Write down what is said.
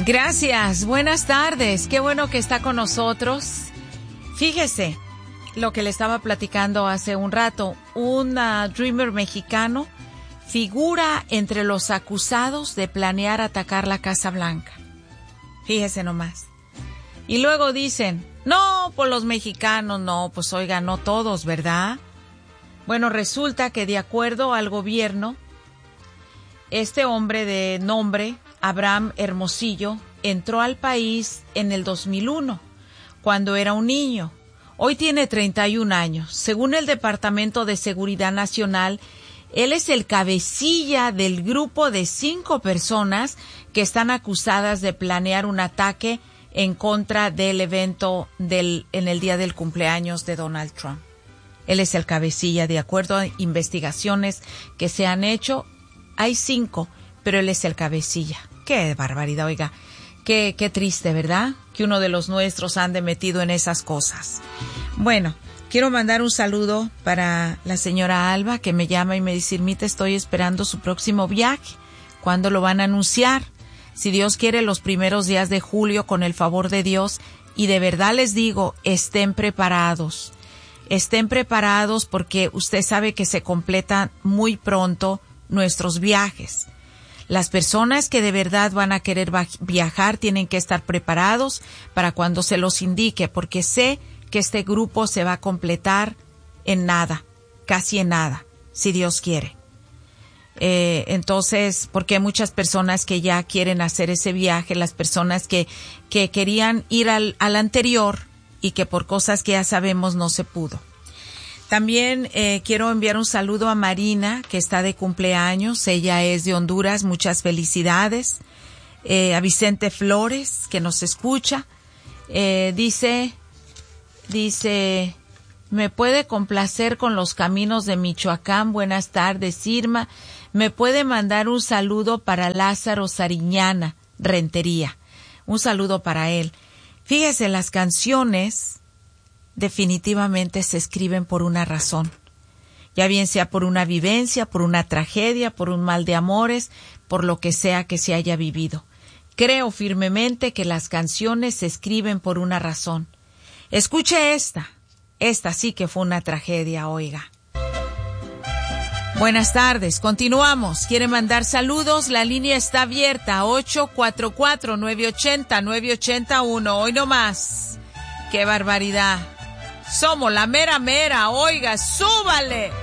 Gracias, buenas tardes, qué bueno que está con nosotros. Fíjese lo que le estaba platicando hace un rato, un dreamer mexicano figura entre los acusados de planear atacar la Casa Blanca. Fíjese nomás. Y luego dicen, no, pues los mexicanos, no, pues oiga, no todos, ¿verdad? Bueno, resulta que de acuerdo al gobierno, este hombre de nombre, Abraham Hermosillo, entró al país en el 2001, cuando era un niño. Hoy tiene 31 años. Según el Departamento de Seguridad Nacional, él es el cabecilla del grupo de 5 personas que están acusadas de planear un ataque en contra del evento en el día del cumpleaños de Donald Trump. Él es el cabecilla, de acuerdo a investigaciones que se han hecho. Hay 5, pero él es el cabecilla. ¡Qué barbaridad! Oiga, qué triste, ¿verdad? Que uno de los nuestros ande metido en esas cosas. Bueno, quiero mandar un saludo para la señora Alba, que me llama y me dice, Irmita, estoy esperando su próximo viaje. ¿Cuándo lo van a anunciar? Si Dios quiere, los primeros días de julio, con el favor de Dios. Y de verdad les digo, estén preparados. Estén preparados porque usted sabe que se completan muy pronto nuestros viajes. Las personas que de verdad van a querer viajar tienen que estar preparados para cuando se los indique, porque sé que este grupo se va a completar en nada, casi en nada, si Dios quiere. Entonces, porque hay muchas personas que ya quieren hacer ese viaje, las personas que querían ir al anterior y que por cosas que ya sabemos no se pudo. También quiero enviar un saludo a Marina, que está de cumpleaños. Ella es de Honduras. Muchas felicidades. A Vicente Flores, que nos escucha. Dice, ¿me puede complacer con los caminos de Michoacán? Buenas tardes, Irma. ¿Me puede mandar un saludo para Lázaro Sariñana, Rentería? Un saludo para él. Fíjese, las canciones definitivamente se escriben por una razón, ya bien sea por una vivencia, por una tragedia, por un mal de amores, por lo que sea que se haya vivido. Creo firmemente que las canciones se escriben por una razón. Escuche esta sí que fue una tragedia, oiga. Buenas tardes, continuamos. ¿Quiere mandar saludos? La línea está abierta, 844-980-9881. Hoy no más. ¡Qué barbaridad! Somos la mera mera, oiga, súbale.